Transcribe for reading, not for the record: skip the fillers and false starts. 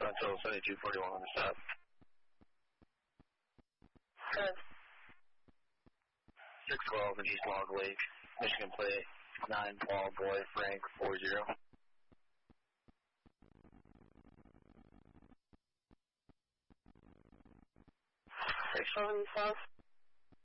until 7241 on the stop. Good. 612 in East Log Lake, Michigan plate, 9 Paul Boy, Frank 40. 612 South.